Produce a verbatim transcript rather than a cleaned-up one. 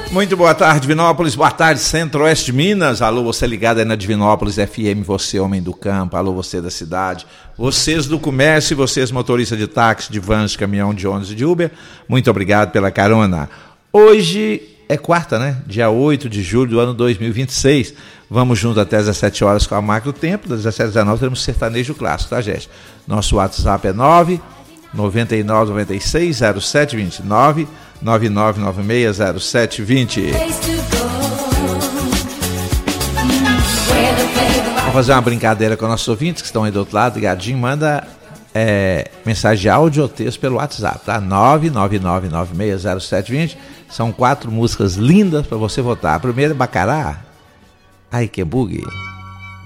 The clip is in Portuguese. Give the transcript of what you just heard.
Muito boa tarde, Divinópolis, boa tarde, Centro-Oeste de Minas. Alô, você ligado aí na Divinópolis F M, você homem do campo, alô, você da cidade, vocês do comércio e vocês motoristas de táxi, de vans, de caminhão, de ônibus e de Uber, muito obrigado pela carona. Hoje é quarta, né? Dia oito de julho do ano dois mil e vinte e seis. Vamos juntos até às dezessete horas com a Macro Tempo. Das dezessete às dezenove teremos Sertanejo Clássico, tá, gente? Nosso WhatsApp é nove nove nove nove seis zero sete dois nove nove nove nove seis zero sete dois zero. Vamos fazer uma brincadeira com nossos ouvintes que estão aí do outro lado, ligadinho. Manda é, mensagem de áudio ou texto pelo WhatsApp, tá? nove nove nove nove seis zero sete dois zero. São quatro músicas lindas para você votar. A primeira é Bacará. Ai, que bug.